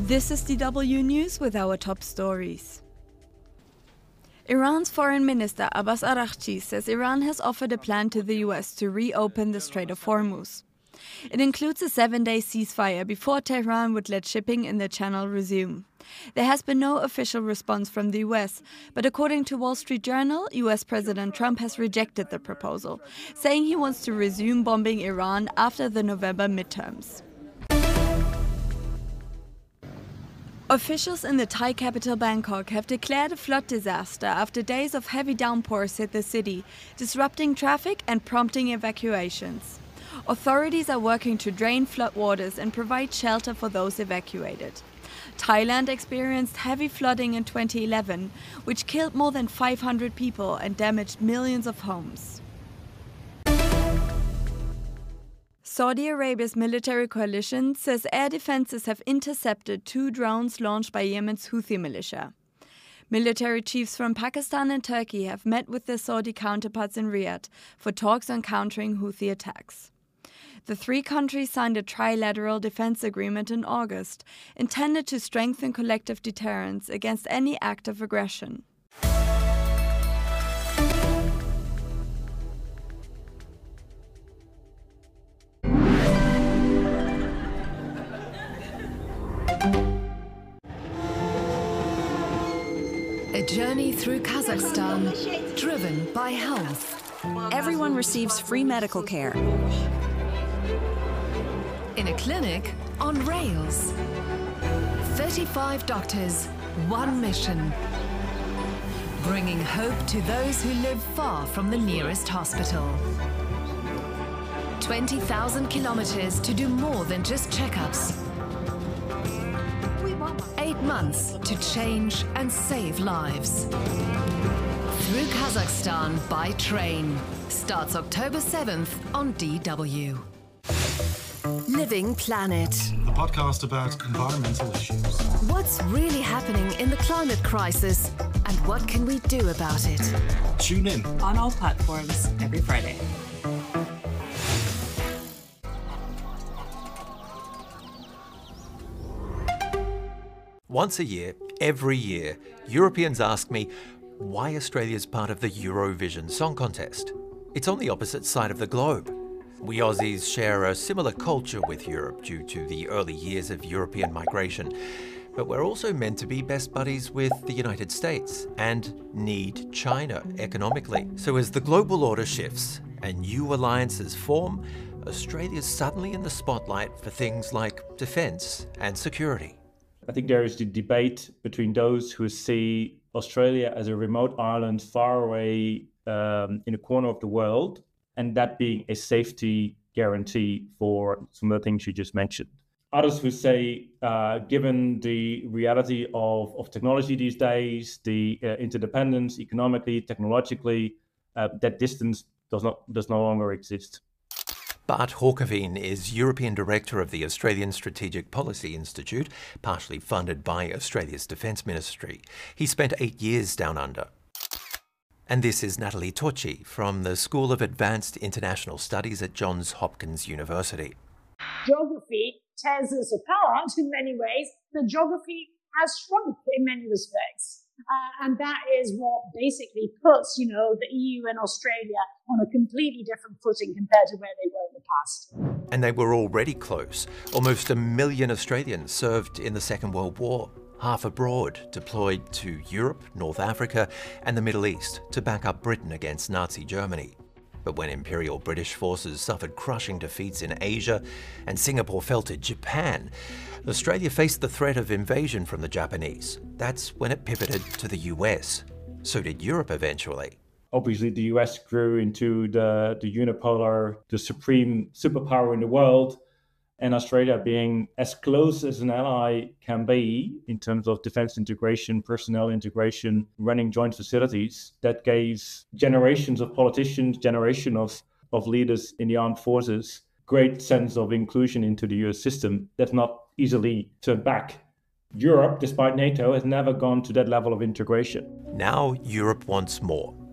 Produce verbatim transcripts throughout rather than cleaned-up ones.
This is D W News with our top stories. Iran's Foreign Minister Abbas Araghchi says Iran has offered a plan to the U S to reopen the Strait of Hormuz. It includes a seven-day ceasefire before Tehran would let shipping in the channel resume. There has been no official response from the U S, but according to Wall Street Journal, U S President Trump has rejected the proposal, saying he wants to resume bombing Iran after the November midterms. Officials in the Thai capital Bangkok have declared a flood disaster after days of heavy downpours hit the city, disrupting traffic and prompting evacuations. Authorities are working to drain floodwaters and provide shelter for those evacuated. Thailand experienced heavy flooding in twenty eleven, which killed more than five hundred people and damaged millions of homes. Saudi Arabia's military coalition says air defenses have intercepted two drones launched by Yemen's Houthi militia. Military chiefs from Pakistan and Turkey have met with their Saudi counterparts in Riyadh for talks on countering Houthi attacks. The three countries signed a trilateral defense agreement in August, intended to strengthen collective deterrence against any act of aggression. A journey through Kazakhstan, driven by health. Everyone receives free medical care. In a clinic on rails. thirty-five doctors, one mission. Bringing hope to those who live far from the nearest hospital. twenty thousand kilometers to do more than just checkups. Eight months to change and save lives. Through Kazakhstan by train. Starts October seventh on D W. Living Planet. A podcast about environmental issues. What's really happening in the climate crisis and what can we do about it? Tune in on all platforms every Friday. Once a year, every year, Europeans ask me why Australia's part of the Eurovision Song Contest. It's on the opposite side of the globe. We Aussies share a similar culture with Europe due to the early years of European migration, but we're also meant to be best buddies with the United States and need China economically. So as the global order shifts and new alliances form, Australia's suddenly in the spotlight for things like defence and security. I think there is the debate between those who see Australia as a remote island far away um, in a corner of the world, and that being a safety guarantee for some of the things you just mentioned. Others who say, uh, given the reality of, of technology these days, the uh, interdependence economically, technologically, uh, that distance does not does no longer exist. Bart Hawkeveen is European Director of the Australian Strategic Policy Institute, partially funded by Australia's Defence Ministry. He spent eight years down under. And this is Natalie Tocci from the School of Advanced International Studies at Johns Hopkins University. Geography tears us apart in many ways. The geography has shrunk in many respects. Uh, and that is what basically puts, you know, the E U and Australia on a completely different footing compared to where they were in the past. And they were already close. Almost a million Australians served in the Second World War, half abroad, deployed to Europe, North Africa, and the Middle East to back up Britain against Nazi Germany. But when Imperial British forces suffered crushing defeats in Asia and Singapore fell to Japan, Australia faced the threat of invasion from the Japanese. That's when it pivoted to the U S. So did Europe eventually. Obviously, the U S grew into the, the unipolar, the supreme superpower in the world, and Australia being as close as an ally can be in terms of defense integration, personnel integration, running joint facilities, that gave generations of politicians, generation of, of leaders in the armed forces, great sense of inclusion into the U S system that's not easily turned back. Europe, despite NATO, has never gone to that level of integration. Now Europe wants more.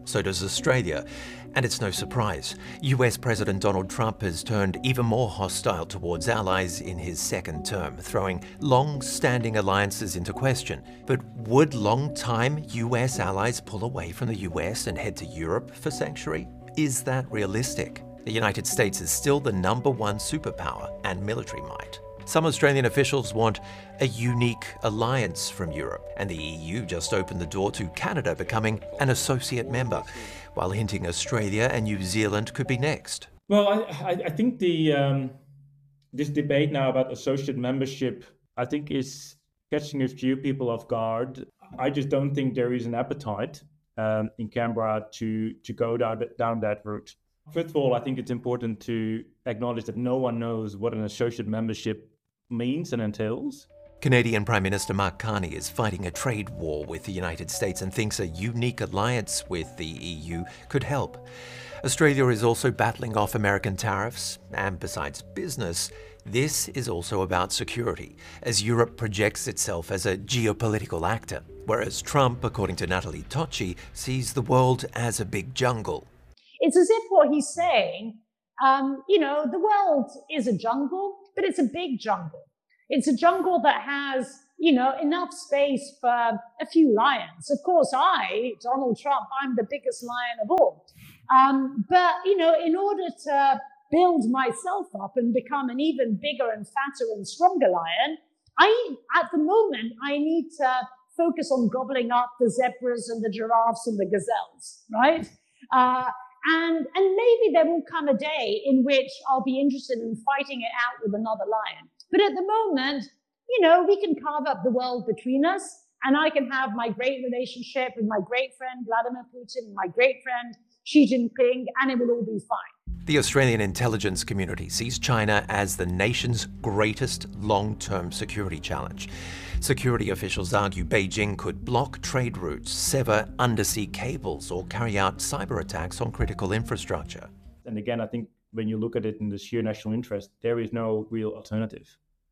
So does Australia. And it's no surprise. U S President Donald Trump has turned even more hostile towards allies in his second term, throwing long-standing alliances into question. But would long-time U S allies pull away from the U S and head to Europe for sanctuary? Is that realistic? The United States is still the number one superpower and military might. Some Australian officials want a unique alliance from Europe, and the E U just opened the door to Canada becoming an associate member, while hinting Australia and New Zealand could be next. Well, I, I think the um, this debate now about associate membership, I think, is catching a few people off guard. I just don't think there is an appetite um, in Canberra to to go down, down that route. First of all, I think it's important to acknowledge that no one knows what an associate membership means and entails. Canadian Prime Minister Mark Carney is fighting a trade war with the United States and thinks a unique alliance with the E U could help. Australia is also battling off American tariffs, and besides business, this is also about security, as Europe projects itself as a geopolitical actor, whereas Trump, according to Natalie Tocci, sees the world as a big jungle. It's as if what he's saying, um, you know, the world is a jungle, but it's a big jungle. It's a jungle that has, you know, enough space for a few lions. Of course, I, Donald Trump, I'm the biggest lion of all. Um, but, you know, in order to build myself up and become an even bigger and fatter and stronger lion, I, at the moment, I need to focus on gobbling up the zebras and the giraffes and the gazelles, right? Uh, And, and maybe there will come a day in which I'll be interested in fighting it out with another lion. But at the moment, you know, we can carve up the world between us, and I can have my great relationship with my great friend Vladimir Putin, my great friend Xi Jinping, and it will all be fine. The Australian intelligence community sees China as the nation's greatest long-term security challenge. Security officials argue Beijing could block trade routes, sever undersea cables, or carry out cyber attacks on critical infrastructure. And again, I think when you look at it in the sheer national interest, there is no real alternative.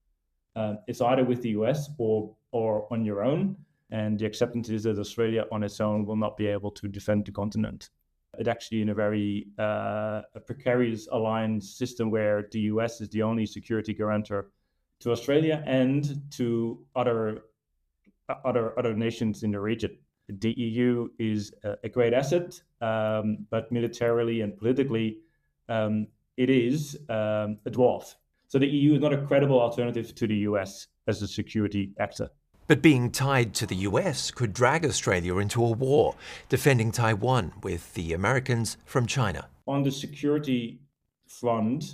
Um, it's either with the U S or, or on your own, and the acceptance is that Australia on its own will not be able to defend the continent. It's actually in a very uh, a precarious alliance system where the U S is the only security guarantor to Australia and to other other other nations in the region. The E U is a, a great asset, um, but militarily and politically, um, it is um, a dwarf. So the E U is not a credible alternative to the U S as a security actor. But being tied to the U S could drag Australia into a war, defending Taiwan with the Americans from China. On the security front,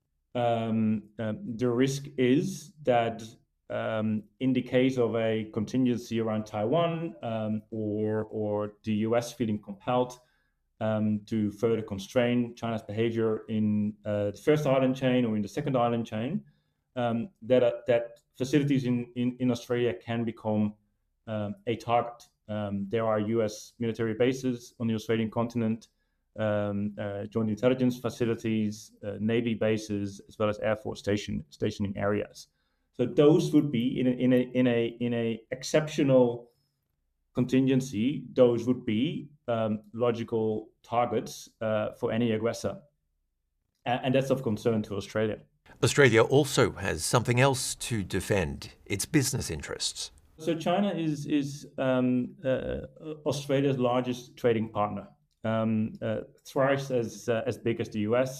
um, uh, the risk is that um, in the case of a contingency around Taiwan um, or, or the U S feeling compelled um, to further constrain China's behavior in uh, the first island chain or in the second island chain, um, that, uh, that facilities in, in, in Australia can become um, a target. Um, there are U S military bases on the Australian continent, um, uh, joint intelligence facilities, uh, Navy bases, as well as Air Force station, stationing areas. So those would be in a, in a, in a, in a exceptional contingency, those would be um, logical targets uh, for any aggressor. And, and that's of concern to Australia. Australia also has something else to defend, its business interests. So China is, is um, uh, Australia's largest trading partner, um, uh, thrice as uh, as big as the U S,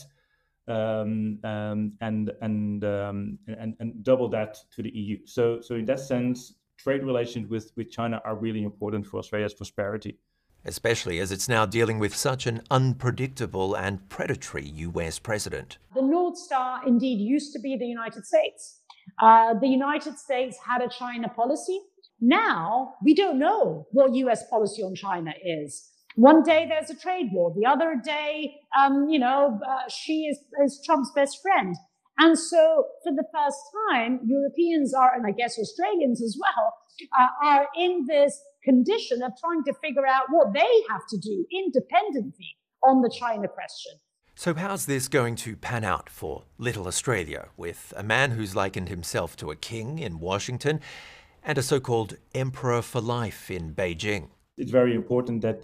um, um, and and, um, and and double that to the E U. So so in that sense, trade relations with, with China are really important for Australia's prosperity. Especially as it's now dealing with such an unpredictable and predatory U S president. The North Star indeed used to be the United States. Uh, the United States had a China policy. Now we don't know what U S policy on China is. One day there's a trade war. The other day, um, you know, uh, she is, is Trump's best friend. And so for the first time, Europeans are, and I guess Australians as well, uh, are in this condition of trying to figure out what they have to do independently on the China question. So how's this going to pan out for little Australia, with a man who's likened himself to a king in Washington and a so-called emperor for life in Beijing? It's very important that that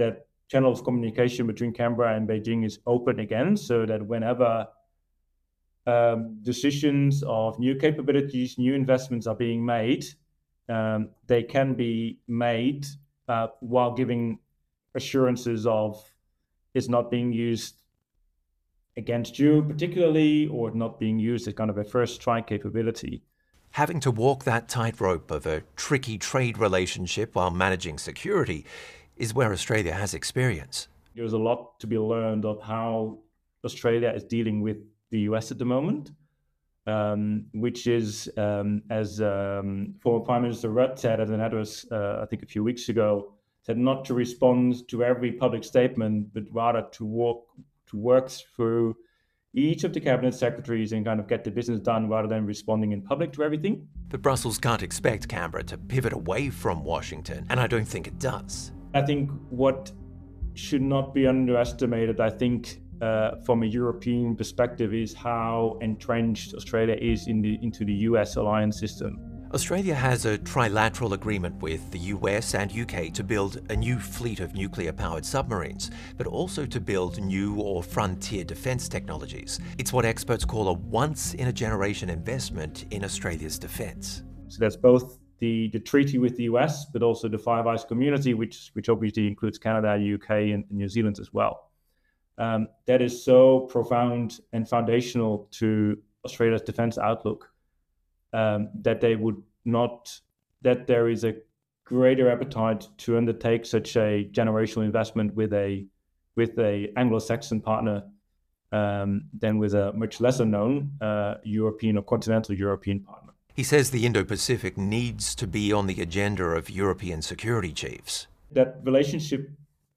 channel of communication between Canberra and Beijing is open again, so that whenever um, decisions of new capabilities, new investments are being made, um, they can be made uh, while giving assurances of it's not being used against you particularly, or not being used as kind of a first strike capability. Having to walk that tightrope of a tricky trade relationship while managing security is where Australia has experience. There's a lot to be learned of how Australia is dealing with the U S at the moment, um, which is, um, as um, former Prime Minister Rudd said at an address, uh, I think a few weeks ago, said not to respond to every public statement, but rather to walk, to work through each of the cabinet secretaries and kind of get the business done rather than responding in public to everything. But Brussels can't expect Canberra to pivot away from Washington, and I don't think it does. I think what should not be underestimated, I think, uh, from a European perspective, is how entrenched Australia is in the, into the U S alliance system. Australia has a trilateral agreement with the U S and U K to build a new fleet of nuclear-powered submarines, but also to build new or frontier defence technologies. It's what experts call a once-in-a-generation investment in Australia's defence. So that's both the, the treaty with the U S, but also the Five Eyes community, which, which obviously includes Canada, U K, and, and New Zealand as well. Um, that is so profound and foundational to Australia's defence outlook. Um, that they would not, that there is a greater appetite to undertake such a generational investment with a with a Anglo-Saxon partner um, than with a much lesser known uh, European or continental European partner. He says the Indo-Pacific needs to be on the agenda of European security chiefs. That relationship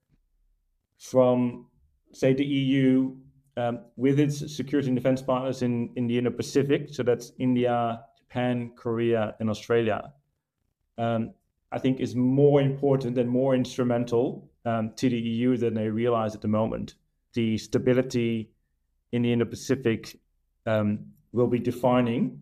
from, say, the E U um, with its security and defense partners in, in the Indo-Pacific, so that's India, Japan, Korea, and Australia, um, I think is more important and more instrumental um, to the E U than they realize at the moment. The stability in the Indo-Pacific um, will be defining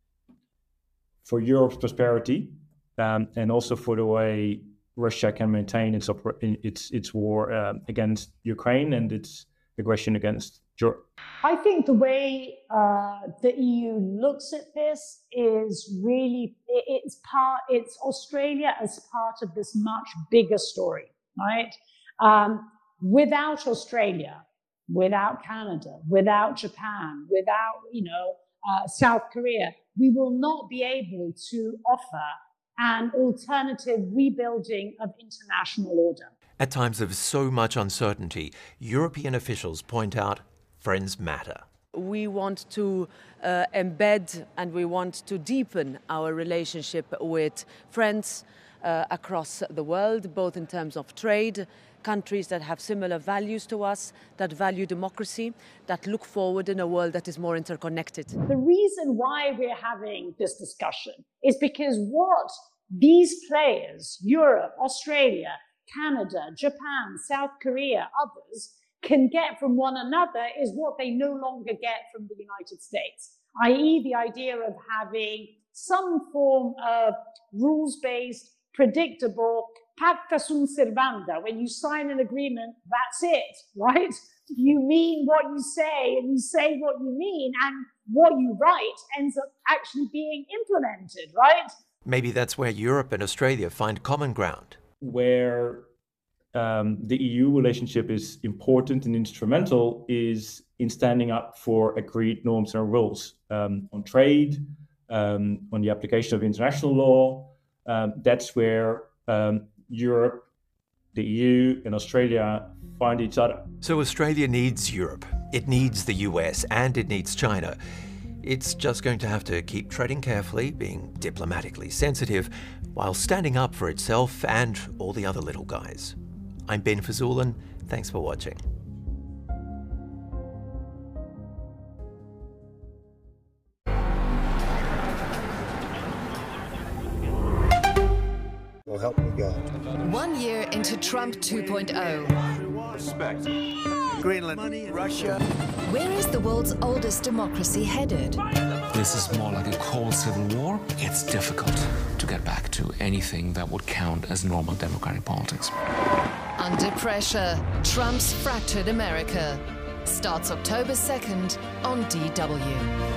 for Europe's prosperity um, and also for the way Russia can maintain its its its war uh, against Ukraine and its aggression against Europe. I think the way uh, the E U looks at this is really, it's part, it's Australia as part of this much bigger story, right? Um, without Australia, without Canada, without Japan, without, you know, uh, South Korea, we will not be able to offer an alternative rebuilding of international order. At times of so much uncertainty, European officials point out friends matter. We want to uh, embed and we want to deepen our relationship with friends uh, across the world, both in terms of trade, countries that have similar values to us, that value democracy, that look forward in a world that is more interconnected. The reason why we're having this discussion is because what these players, Europe, Australia, Canada, Japan, South Korea, others, can get from one another is what they no longer get from the United States, that is the idea of having some form of rules-based, predictable, pacta sunt servanda. When you sign an agreement, that's it, right? You mean what you say and you say what you mean, and what you write ends up actually being implemented, right? Maybe that's where Europe and Australia find common ground. Where um, the E U relationship is important and instrumental is in standing up for agreed norms and rules um, on trade, um, on the application of international law. Um, that's where um, Europe, the E U, and Australia find each other. So Australia needs Europe, it needs the U S, and it needs China. It's just going to have to keep treading carefully, being diplomatically sensitive, while standing up for itself and all the other little guys. I'm Ben Fazoulan. Thanks for watching. Well, help me God. One year into Trump two point oh. Respect. Greenland, Russia. Where is the world's oldest democracy headed? This is more like a cold civil war. It's difficult to get back to anything that would count as normal democratic politics. Under Pressure, Trump's Fractured America. Starts October second on D W.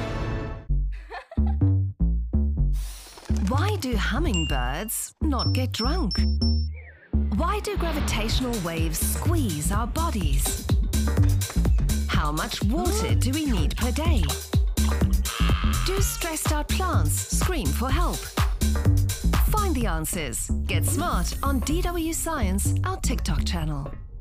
Why do hummingbirds not get drunk? Why do gravitational waves squeeze our bodies? How much water do we need per day? Do stressed out plants scream for help? Find the answers. Get smart on D W Science, our TikTok channel.